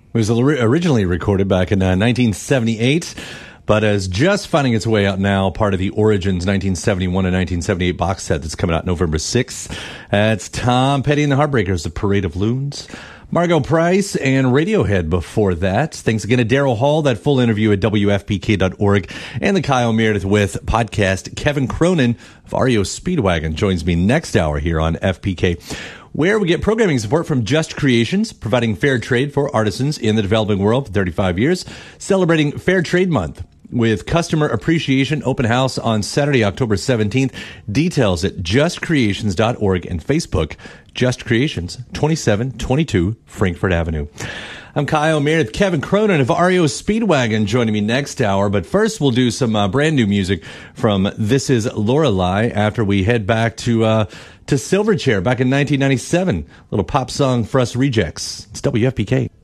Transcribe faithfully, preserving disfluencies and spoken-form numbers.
It was originally recorded back in uh, nineteen seventy-eight, but is just finding its way out now, part of the Origins nineteen seventy-one and nineteen seventy-eight box set that's coming out November sixth. Uh, it's Tom Petty and the Heartbreakers, The Parade of Loons. Margo Price and Radiohead before that. Thanks again to Daryl Hall. That full interview at W F P K dot org. And the Kyle Meredith with podcast. Kevin Cronin of R E O Speedwagon joins me next hour here on F P K, where we get programming support from Just Creations, providing fair trade for artisans in the developing world for thirty-five years, celebrating Fair Trade Month with Customer Appreciation Open House on Saturday, October seventeenth. Details at just creations dot org and Facebook, Just Creations, twenty-seven twenty-two Frankfurt Avenue. I'm Kyle Meredith. Kevin Cronin of R E O Speedwagon joining me next hour. But first, we'll do some uh, brand new music from This Is Lorelei after we head back to uh, to Silverchair back in nineteen ninety-seven. A little pop song for us rejects. It's W F P K.